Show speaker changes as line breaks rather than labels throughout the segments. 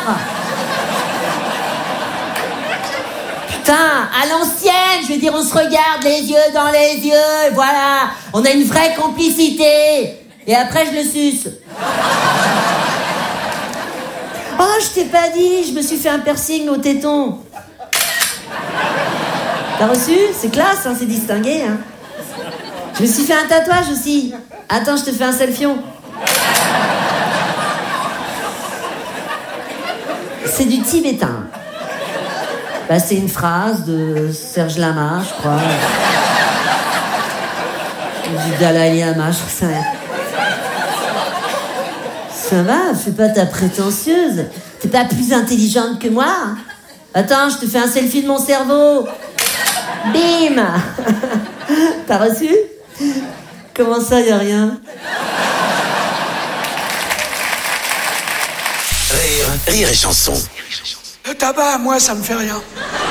Putain, à l'ancienne, je veux dire, on se regarde les yeux dans les yeux, voilà. On a une vraie complicité. Et après, je le suce. Oh, je t'ai pas dit, je me suis fait un piercing au téton. T'as reçu? C'est classe, hein, c'est distingué, hein. Je me suis fait un tatouage aussi. Attends, je te fais un selfion. C'est du tibétain. Bah, c'est une phrase de Serge Lama, je crois. Du Dalai Lama, je sais rien. Ça va, fais pas ta prétentieuse. T'es pas plus intelligente que moi. Attends, je te fais un selfie de mon cerveau. Bim. T'as reçu? Comment ça, y a rien?
Rire et chanson.
Le tabac, moi, ça me fait rien.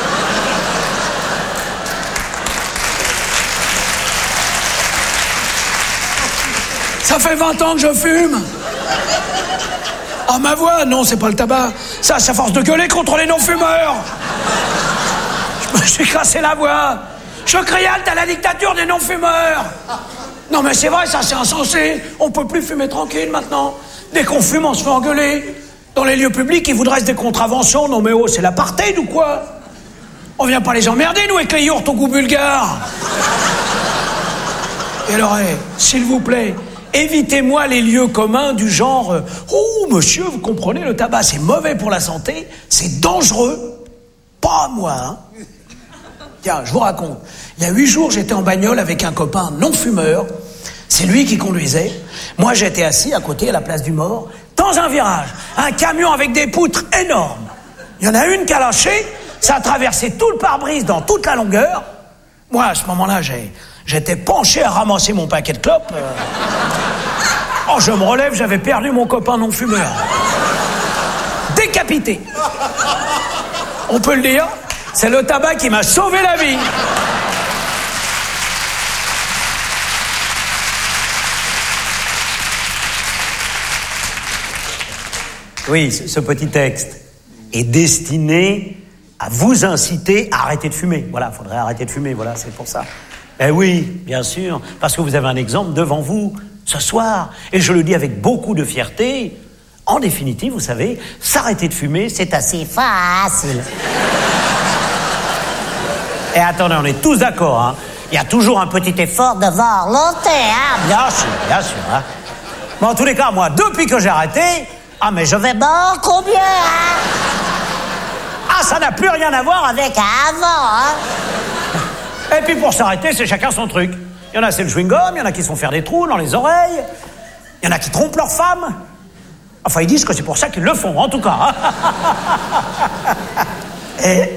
Ça fait 20 ans que je fume. Ah, ma voix, non, c'est pas le tabac. Ça, c'est à force de gueuler contre les non-fumeurs. Je me suis cassé la voix. Je crie halte à la dictature des non-fumeurs. Non, mais c'est vrai, ça, c'est insensé. On peut plus fumer tranquille, maintenant. Dès qu'on fume, on se fait engueuler. Dans les lieux publics, ils vous dressent des contraventions. Non, mais oh, c'est l'apartheid ou quoi? On vient pas les emmerder, nous, avec les yourtes au goût bulgare. Et alors, s'il vous plaît, évitez-moi les lieux communs du genre oh, monsieur, vous comprenez, le tabac, c'est mauvais pour la santé, c'est dangereux. Pas moi, hein. Tiens, je vous raconte. Il y a 8 jours, j'étais en bagnole avec un copain non-fumeur. C'est lui qui conduisait. Moi, j'étais assis à côté, à la place du mort. Dans un virage, un camion avec des poutres énormes. Il y en a une qui a lâché, ça a traversé tout le pare-brise dans toute la longueur. Moi, à ce moment-là, j'étais penché à ramasser mon paquet de clopes. Oh, je me relève, j'avais perdu mon copain non-fumeur. Décapité. On peut le dire, c'est le tabac qui m'a sauvé la vie.
Oui, ce petit texte est destiné à vous inciter à arrêter de fumer. Voilà, il faudrait arrêter de fumer, voilà, c'est pour ça. Eh oui, bien sûr, parce que vous avez un exemple devant vous ce soir, et je le dis avec beaucoup de fierté. En définitive, vous savez, s'arrêter de fumer, c'est assez facile. Et attendez, on est tous d'accord, hein. Il y a toujours un petit effort de volonté, hein. Bien sûr, hein. Bon, en tous les cas, moi, depuis que j'ai arrêté, ah, mais je vais beaucoup mieux, hein. Ah, ça n'a plus rien à voir avec avant, hein. Et puis pour s'arrêter, c'est chacun son truc. Il y en a, c'est le chewing-gum, il y en a qui se font faire des trous dans les oreilles, il y en a qui trompent leur femme. Enfin, ils disent que c'est pour ça qu'ils le font, en tout cas. Et...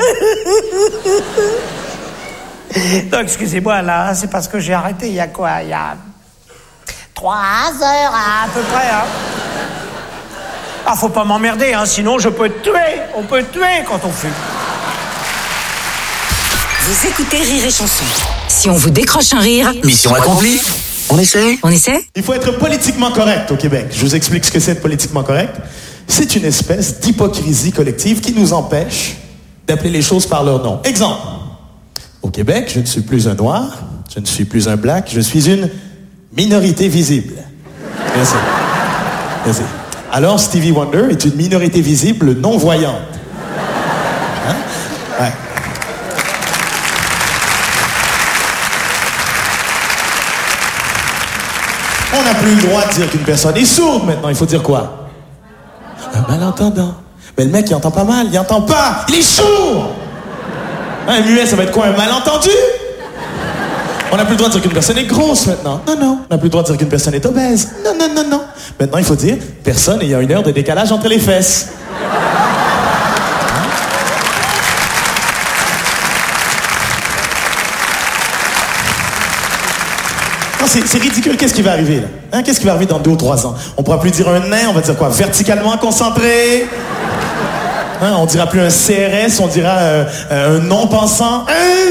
Donc, excusez-moi, là, c'est parce que j'ai arrêté il y a quoi? Il y a 3 heures, à peu près, hein. Ah, faut pas m'emmerder, hein, sinon je peux te tuer. On peut te tuer quand on fume.
Vous écoutez Rire et Chanson. Si on vous décroche un rire...
Mission accomplie. On essaie?
On essaie?
Il faut être politiquement correct au Québec. Je vous explique ce que c'est être politiquement correct. C'est une espèce d'hypocrisie collective qui nous empêche d'appeler les choses par leur nom. Exemple. Au Québec, je ne suis plus un noir, je ne suis plus un black, je suis une minorité visible. Merci. Merci. Alors, Stevie Wonder est une minorité visible non-voyante. Hein? Ouais. On n'a plus le droit de dire qu'une personne est sourde maintenant. Il faut dire quoi? Un malentendant. Mais le mec, il entend pas mal. Il entend pas. Il est sourd. Un muet, ça va être quoi? Un malentendu? On n'a plus le droit de dire qu'une personne est grosse maintenant. Non, non. On n'a plus le droit de dire qu'une personne est obèse. Non, non, non, non. Maintenant, il faut dire personne ayant 1 heure de décalage entre les fesses. Non, c'est ridicule. Qu'est-ce qui va arriver, là? Hein? Qu'est-ce qui va arriver dans 2 ou 3 ans? On pourra plus dire un nain, on va dire quoi? Verticalement concentré? Hein? On dira plus un CRS, on dira un non-pensant.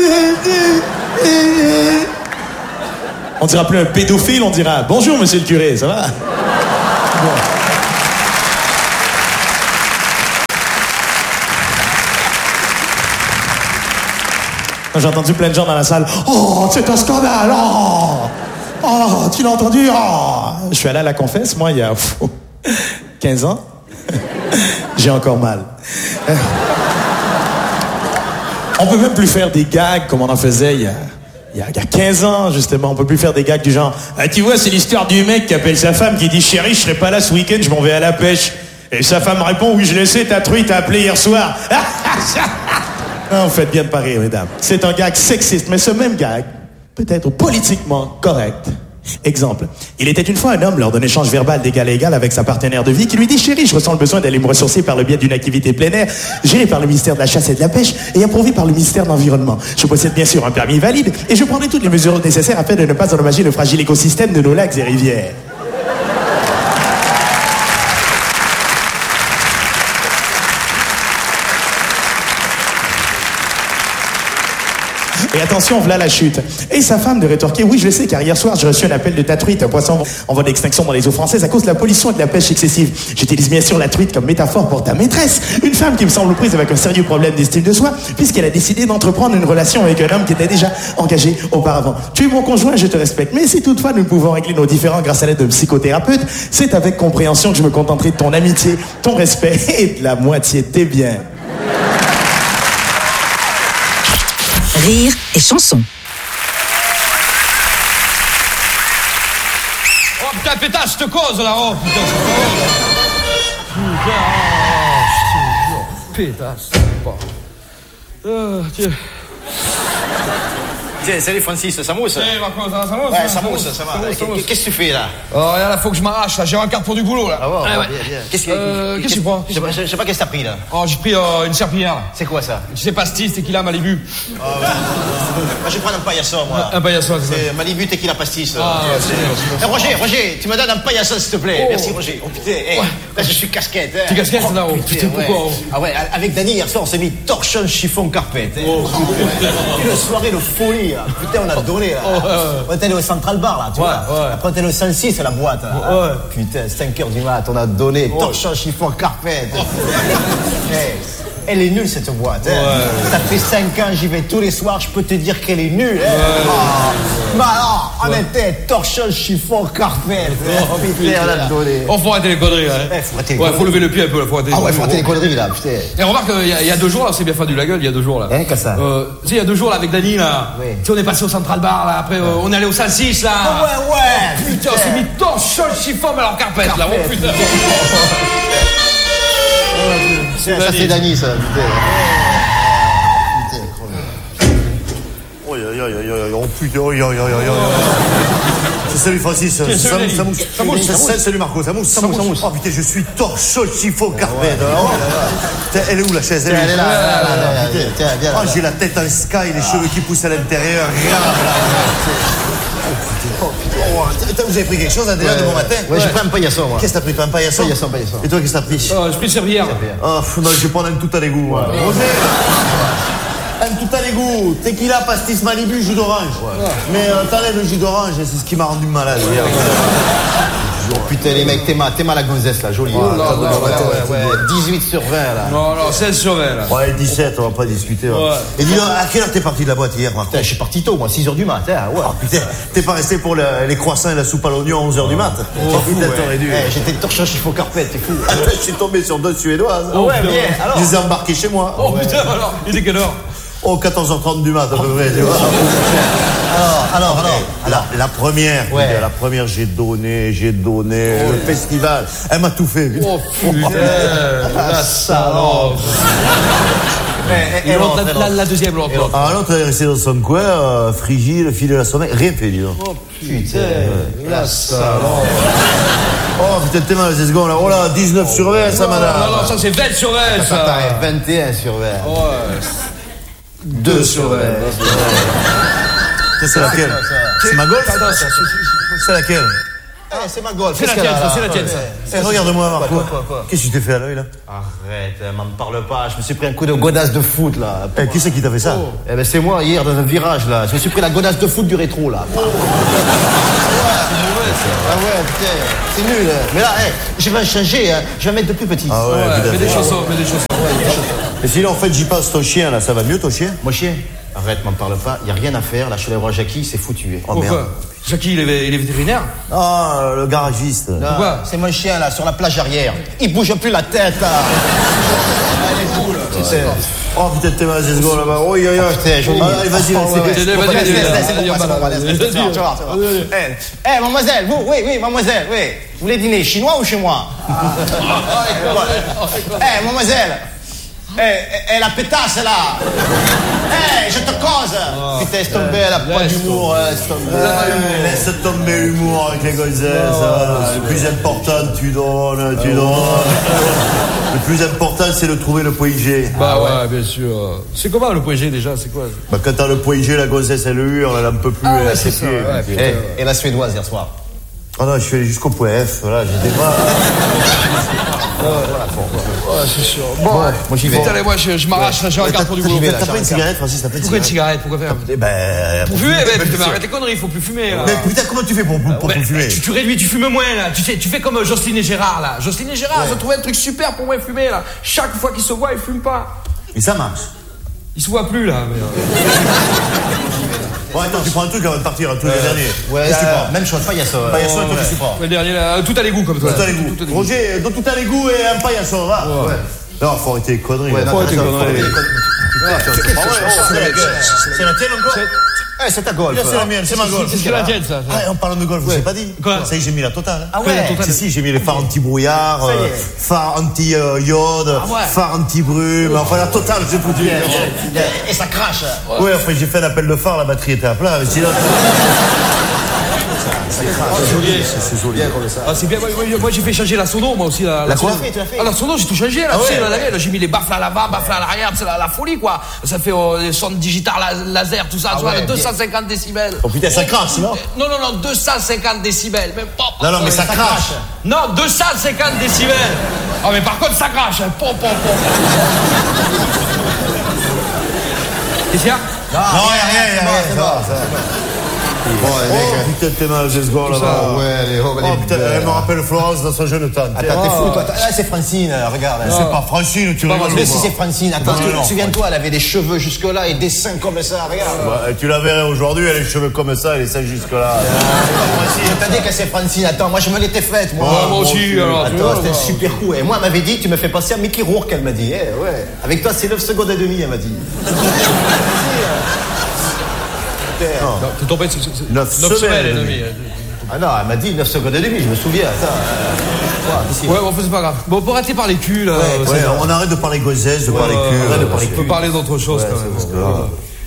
On dira plus un pédophile, on dira « Bonjour, monsieur le curé, ça va? » Bon. J'ai entendu plein de gens dans la salle. Oh, c'est un scandale! Oh, tu l'as entendu? Oh. Je suis allé à la confesse, moi, il y a 15 ans. J'ai encore mal. On peut même plus faire des gags comme on en faisait il y a 15 ans, justement. On peut plus faire des gags du genre tu vois, c'est l'histoire du mec qui appelle sa femme, qui dit « Chérie, je serai pas là ce week-end, je m'en vais à la pêche. » Et sa femme répond « Oui, je le sais, ta truie t'a appelé hier soir. » Non, vous faites bien de pas rire, mesdames. C'est un gag sexiste, mais ce même gag peut être politiquement correct. Exemple, il était une fois un homme lors d'un échange verbal d'égal à égal avec sa partenaire de vie qui lui dit « Chérie, je ressens le besoin d'aller me ressourcer par le biais d'une activité plein air gérée par le ministère de la Chasse et de la Pêche et approuvée par le ministère de l'Environnement. Je possède bien sûr un permis valide et je prendrai toutes les mesures nécessaires afin de ne pas endommager le fragile écosystème de nos lacs et rivières. » Et attention, voilà la chute. Et sa femme de rétorquer « Oui, je le sais, car hier soir, j'ai reçu un appel de ta truite, un poisson en voie d'extinction dans les eaux françaises à cause de la pollution et de la pêche excessive. J'utilise bien sûr la truite comme métaphore pour ta maîtresse, une femme qui me semble prise avec un sérieux problème d'estime de soi, puisqu'elle a décidé d'entreprendre une relation avec un homme qui était déjà engagé auparavant. Tu es mon conjoint, je te respecte, mais si toutefois nous pouvons régler nos différends grâce à l'aide d'un psychothérapeute, c'est avec compréhension que je me contenterai de ton amitié, ton respect et de la moitié de tes biens. »
Rire et chanson.
Oh putain, pétasse, cette cause là, oh putain, c'est pétasse, tiens.
Tiens, salut Francis, ça mousse?
Eh, Marco, ça mousse?
Ouais, ça mousse, ça va. Qu'est-ce que tu fais là?
Oh, regarde, là, faut que je m'arrache, là, j'ai un quart pour du boulot, là.
Ah bon,
ouais.
Bien. Qu'est-ce que
tu prends?
Je sais pas qu'est-ce que t'as pris là.
Oh, j'ai pris une serpillière, là.
C'est quoi ça?
Tu sais, pastis, tequila, Malibu.
Moi, je vais prendre un paillasson, moi.
Un paillasson, c'est ça.
Malibu, tequila, pastis.
Ah, ouais,
Roger, tu me donnes un paillasson, s'il te plaît. Merci, Roger. Oh putain, là, je suis casquette.
Tu casquette, là, oh putain, pourquoi?
Ah ouais, avec Dany, hier soir, on s'est mis torchon, chiffon, carpette. Une soirée de folie, là. Putain, on a donné, là. On était allé au Central Bar, là, tu vois. Après, on était allé au 106, la boîte, là. Putain, 5h du mat, on a donné torchon, chiffon, carpette. Elle est nulle, cette boîte. Ça fait 5 ans, j'y vais tous les soirs, je peux te dire qu'elle est nulle. Mais alors, on était torchon, chiffon, carpette. Putain, on a donné.
Oh, faut arrêter les conneries, là. Faut lever le pied un peu, là. Faut
arrêter les conneries, là, putain.
Et remarque, il y a 2 jours, là, on s'est bien fendu la gueule, il y a 2 jours, là.
Qu'est-ce que ça?
Tu sais, il y a 2 jours, là, avec Dany, là. Tu sais, on est passé au Central Bar, là. Après, on est allé au 106, là.
Ouais.
Putain, on s'est mis torchon, chiffon, mais alors carpette, là. Oh, putain.
Ça, c'est Dany, ça, putain. Oh putain, salut Francis, ça mousse. Salut Marco, ça mousse. Oh putain, je suis torchon, chiffon, carpette. Elle est où la chaise? Elle est là. Oh, j'ai la tête en sky, les cheveux qui poussent à l'intérieur. Oh putain, vous avez pris quelque chose déjà de bon matin? Ouais, j'ai pris un paillasson, moi. Qu'est-ce que t'as pris, toi, un paillasson? Paillasson. Et toi, qu'est-ce que t'as pris?
J'ai pris serpillière.
Oh, non, je vais prendre un tout à l'égout. Roger, un tout à l'égout. Tequila, pastis, Malibu, jus d'orange. Mais t'enlèves le jus d'orange, c'est ce qui m'a rendu malade. Oh putain, les mecs, t'es mal la gonzesse, là, jolie. 18 sur 20, là.
Non, 16 sur 20, là.
Ouais, 17, on va pas discuter. Et dis-donc, à quelle heure t'es parti de la boîte hier, Marco? Putain, je suis parti tôt, moi, 6h du mat. Oh putain, t'es pas resté pour les croissants et la soupe à l'oignon à 11h du mat? Oh putain, t'aurais dû. J'étais torchon, chiffon, carpette, t'es fou. Je suis tombé sur 2 Suédoises.
Oh ouais, bien, alors.
Je les ai embarqués chez moi.
Oh putain, alors, il était quelle heure?
Oh, 14h30 du mat, à peu près, tu vois. Alors, la première, j'ai donné, le festival, elle m'a tout fait.
Oh putain, la salope. Et la deuxième, l'autre.
L'autre, elle est restée dans son coin, frigide, fil de la sommeil, rien fait, dis donc.
Oh putain, la salope.
Oh putain, t'es mal, ces secondes là. Oh là, 19 sur 20, ça, madame.
Non, ça c'est 20 sur 20, ça.
Ça 21 sur 20.
Ouais.
2 sur 20. C'est laquelle? C'est ma golf? C'est laquelle? C'est ma golf.
C'est la tienne, ça.
Regarde-moi, Marco. Qu'est-ce que tu t'es fait à l'œil, là? Arrête, m'en parle pas. Je me suis pris un coup de godasse de foot, là. Qui c'est qui t'a fait ça? Eh ben, c'est moi, hier, dans un virage, là. Je me suis pris la godasse de foot du rétro, là. C'est mauvais, ça. Ah ouais, putain, c'est nul. Mais là, je vais changer, je vais mettre de plus petit.
Mets des chaussons.
Et sinon, en fait, j'y passe ton chien, là. Ça va mieux, ton chien? Mon chien? Arrête, m'en parle pas, y a rien à faire, là, je suis allé voir Jackie, c'est foutu.
Oh merde. Jackie, il est vétérinaire?
Ah, le garagiste.
Pourquoi?
C'est mon chien, là, sur la plage arrière. Il bouge plus la tête, là. Oh putain, t'es mal, c'est là-bas. Oh, putain, joli. Allez, vas-y, Eh, mademoiselle, vous, oui, mademoiselle, oui. Vous voulez dîner chinois ou chez moi? Eh, mademoiselle. Eh, la pétasse, là. Eh, je te cause. Putain, laisse tomber, elle a pas d'humour, laisse tomber. Laisse tomber l'humour avec les gonzesses. Le plus important, tu donnes. Le plus important, c'est de trouver le point G.
Bah ouais, bien sûr. C'est comment le point G déjà? C'est quoi?
Bah quand t'as le point G, la gonzesse elle hurle, elle en peut plus, elle a ses pieds.
Et la suédoise hier soir?
Ah non, je suis allé jusqu'au point F, voilà, j'étais pas...
Ouais, c'est sûr. Bon,
moi j'y vais.
Allez, moi je m'arrache, je regarde pour du boulot.
T'as pas une cigarette, Francis? T'as pas une
Pourquoi une
cigarette?
cigarette? Pourquoi faire?
Ben...
Pour fumer, mais putain, arrête tes conneries, il faut plus fumer.
Mais putain, comment tu fais pour fumer?
Tu réduis, tu fumes moins là. Tu fais comme Jocelyne et Gérard là. Jocelyne et Gérard, ils ont trouvé un truc super pour moins fumer là. Chaque fois qu'ils se voient, ils fument pas.
Et ça marche.
Ils se voient plus là. Mais...
Bon, attends, tu prends un truc avant de partir, un truc le dernier.
Ouais,
qu'est-ce que tu prends?
même chose, paillasson.
Paillasson, toi, qu'est-ce que tu prends?
Le dernier là, tout à l'égout comme toi.
Tout à l'égout. Roger, donne tout à l'égout et un paillasson, va. Ouais. Non, faut arrêter les conneries.
Ouais,
Faut arrêter les conneries.
C'est la tienne encore? C'est ta golf.
C'est la mienne, c'est ma golf.
C'est la tienne ça.
Ah, on parle de golf, je t'ai pas dit.
Quoi?
Ça y est, j'ai mis la totale.
Ah ouais?
Si, j'ai mis les phares anti-brouillard, phares anti-iode, phares anti-brume, enfin la totale, j'ai tout dit.
Et ça crache.
Ouais, enfin j'ai fait un appel de phare, la batterie était à plat. C'est
joli.
C'est joli.
Ah, c'est bien, moi j'ai fait changer la sono, moi aussi. La
quoi?
sono. Ah, la sono, j'ai tout changé là.
Ah ouais.
Là, j'ai mis les baffles à l'avant, baffles à l'arrière, c'est la folie quoi. Ça fait les sons digital laser, tout ça, tu vois, 250 décibels.
Oh putain, ça crache, non?
Non, 250 décibels. Même pas.
Non, mais ça crache.
Non, 250 décibels. Ah, mais par contre, ça crache. Pom. Qu'est-ce qu'il y a?
Non, rien, ça va. Bon, les mecs, putain, t'es mal, j'ai ce gars là-bas. Oh putain, elle me rappelle Florence dans son jeune temps.
Attends, t'es fou, toi. Ah, c'est Francine, regarde.
C'est pas Francine, tu rigoles.
Mais si c'est Francine, attends, souviens-toi, elle avait des cheveux jusque-là et des seins comme ça, regarde.
Tu la verrais aujourd'hui, elle a les cheveux comme ça, elle est ça jusque-là.
Francine, t'as dit que c'est Francine, attends, moi je me l'étais faite, moi.
Moi aussi, alors.
Attends, c'était un super coup. Et moi, elle m'avait dit, tu me fais passer à Mickey Rourke, elle m'a dit. Ouais. Avec toi, c'est 9 secondes et demie, elle m'a dit.
Non, t'es tombé, c'est
9 semaines
et demie.
Ah non, elle m'a dit 9 secondes et demie, je me souviens.
Ouais, bon, c'est pas grave. Bon, on peut arrêter par les culs, là.
Ouais, on arrête de parler gonzesse, de parler cul.
On peut parler d'autre chose, quand même.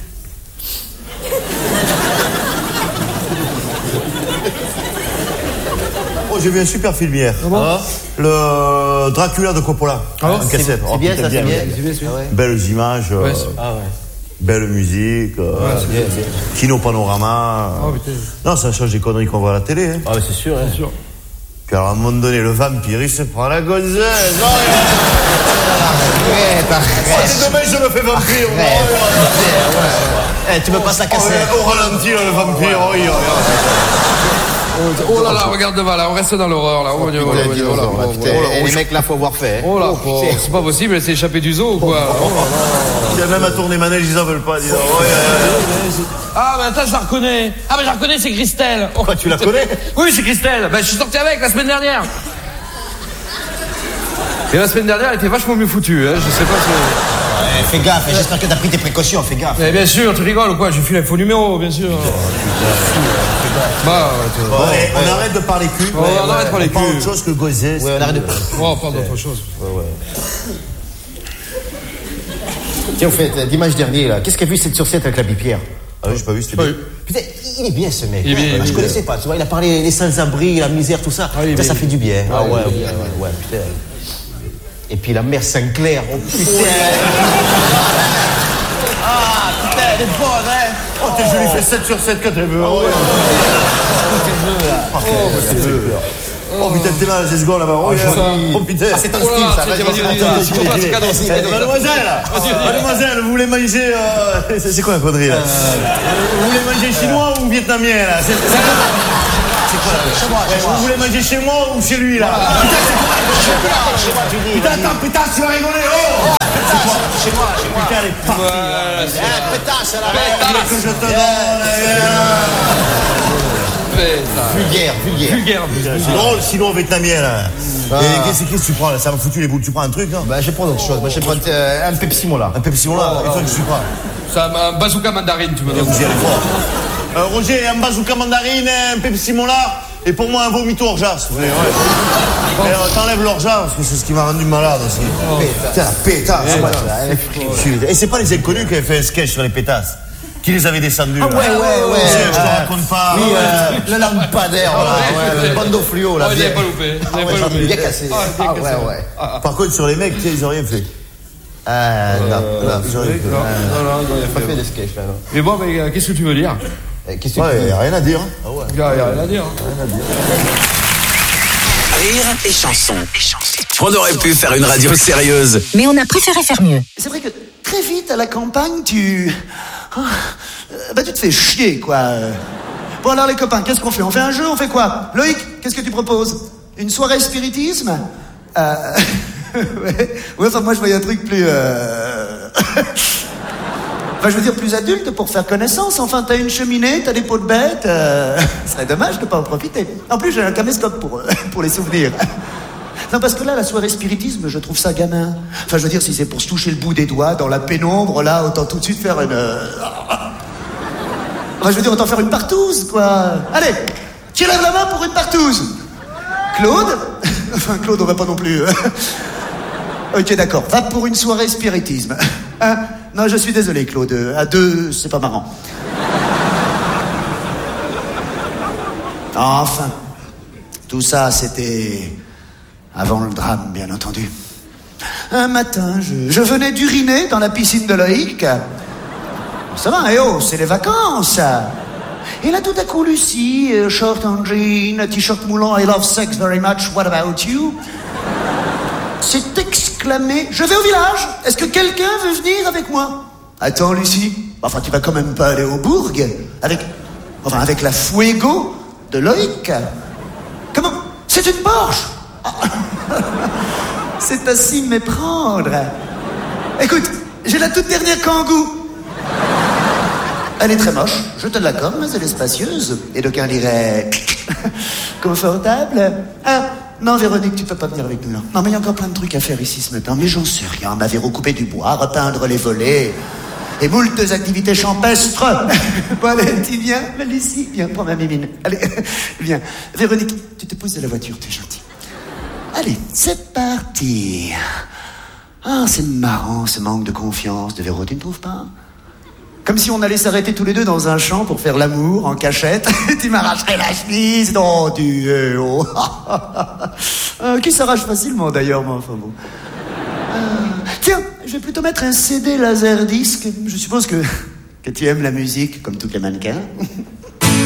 Oh, j'ai vu un super film hier. Le Dracula de Coppola. En cassette.
C'est bien, ça, c'est bien.
Belles images. Belle musique, Kino Panorama. Non, ça change des conneries qu'on voit à la télé. Hein.
Ah, c'est sûr,
c'est sûr.
Puis à un moment donné, le vampire, il se prend la gonzesse. C'est dommage, je me fais vampire.
Tu me passes la cassette.
Au ralenti, le vampire.
Oh là là, regarde devant là, on reste dans l'horreur là.
Et les mecs là, faut avoir fait.
Oh là, c'est pas possible, elle s'est échappée du zoo ou quoi?
Il y a même à tourner manège, ils en veulent pas.
Ah, mais attends, je la reconnais. Ah, mais je la reconnais, c'est Christelle.
Quoi, tu la connais?
Oui, c'est Christelle. Ben, je suis sorti avec la semaine dernière. Et la semaine dernière, elle était vachement mieux foutue, hein. Je sais pas si.
Fais gaffe, j'espère que t'as pris tes précautions, fais gaffe.
Mais bien sûr, tu rigoles ou quoi? J'ai filé un faux numéro, bien sûr. Bah,
on arrête de parler cul.
On arrête de parler cul.
On parle autre chose que gonzesse.
Ouais, on arrête de parler.
On parle d'autre chose.
Tiens, au fait, dimanche dernier, là, qu'est-ce qu'a vu 7 sur 7 avec l'abbé Pierre?
Ah oui, j'ai pas vu, c'était bien.
Putain, il est bien ce mec.
Il est bien,
je connaissais pas, tu vois, il a parlé des sans-abri, la misère, tout ça. Putain, ça fait du bien. Ah ouais, putain. Et puis la mère Sinclair, oh putain. Ah, putain, elle est bonne, hein.
Oh, t'es joli, fait 7 sur 7 quand elle veut. Oh putain, t'es mal, c'est ce gars là-bas. Oh putain.
Ah, c'est ton style, ça.
Vas-y.
Mademoiselle, vous voulez manger... C'est quoi la connerie là? Vous voulez manger chinois ou vietnamien là? C'est quoi là? Chez moi. Vous voulez manger chez moi ou chez lui là? Putain, c'est quoi? Putain, attends, putain, tu vas rigoler. Oh!
chez moi.
Putain, elle est partie.
Voilà, c'est ça.
Pétasse, la
Pétasse.
que je te donne. Vulgaire. C'est drôle, sinon vietnamien là. Et qu'est-ce que tu prends là? Ça m'a foutu les boules. Tu prends un truc là?
Bah, je vais prendre autre chose. Bah, je vais prendre un Pepsi Mola.
Un Pepsi Mola. Et toi, tu prends?
C'est un bazooka mandarine, tu me donnes.
Vous y allez fort. Roger, un bazooka mandarine, un Pepsi Mola. Et pour moi, un vomito orgeat, s'il vous plaît. Ouais. T'enlèves l'orgeat, parce que c'est ce qui m'a rendu malade aussi. Putain, pétasse. Et c'est pas les inconnus qui avaient fait un sketch sur les pétasses, qui les avaient descendus.
Ah ouais.
Je te raconte pas.
Oui, le lampadaire, le bandeau fluo, là.
Vous n'avez pas loupé.
Bien cassé. Ah ouais.
Par contre, sur les mecs, ils ont rien fait.
Non,
Ils ont rien fait.
Non, il n'y a
pas fait de sketch, là, non.
Mais bon, mais qu'est-ce que tu veux dire?
Qu'est-ce que
Ouais, il n'y a rien à dire.
Il n'y a rien à dire.
Rire et chanson. On aurait pu faire une radio sérieuse.
Mais on a préféré faire mieux.
C'est vrai que très vite à la campagne, tu te fais chier, quoi. Bon alors les copains, qu'est-ce qu'on fait? On fait un jeu, on fait quoi? Loïc, qu'est-ce que tu proposes? Une soirée spiritisme? Ouais, enfin moi je voyais un truc plus... Enfin, je veux dire, plus adulte pour faire connaissance. Enfin, t'as une cheminée, t'as des pots de bêtes. Ce serait dommage de pas en profiter. En plus, j'ai un caméscope pour les souvenirs. Non, parce que là, la soirée spiritisme, je trouve ça gamin. Enfin, je veux dire, si c'est pour se toucher le bout des doigts dans la pénombre, là, autant tout de suite faire une... Enfin, je veux dire, autant faire une partouze, quoi. Allez, qui lève la main pour une partouze? Claude? Enfin, Claude, on va pas non plus... Ok, d'accord. Va pour une soirée spiritisme. Hein? Non, je suis désolé, Claude. À deux, c'est pas marrant. Enfin, tout ça, c'était avant le drame, bien entendu. Un matin, je venais d'uriner dans la piscine de Loïc. Ça va, c'est les vacances. Et là, tout à coup, Lucie, short en jean, t-shirt moulant, I love sex very much, what about you? s'est exclamé: je vais au village, est-ce que quelqu'un veut venir avec moi? Attends, Lucie, enfin tu vas quand même pas aller au bourg avec la Fuego de Loïc. Comment? C'est une Porsche. C'est à s'y méprendre. Écoute, j'ai la toute dernière Kangoo. Elle est très moche, je te l'accorde, mais elle est spacieuse. Et d'aucuns diraient confortable. Ah, non, Véronique, tu peux pas venir avec nous, là. Non, mais il y a encore plein de trucs à faire ici ce matin. Mais j'en sais rien. M'avait recoupé du bois, repeindre les volets. Et moultes activités champestres. Bon, allez, tu viens, Lucie, viens, prends ma mimine. Allez, viens. Véronique, tu te pousses de la voiture, tu es gentille. Allez, c'est parti. Ah, c'est marrant, ce manque de confiance de Véro, tu ne trouves pas? Comme si on allait s'arrêter tous les deux dans un champ pour faire l'amour en cachette. Tu m'arracherais la chemise, non, tu oh. Qui s'arrache facilement d'ailleurs, moi, enfin bon. Tiens, je vais plutôt mettre un CD laserdisc. Je suppose que tu aimes la musique, comme tous les mannequins.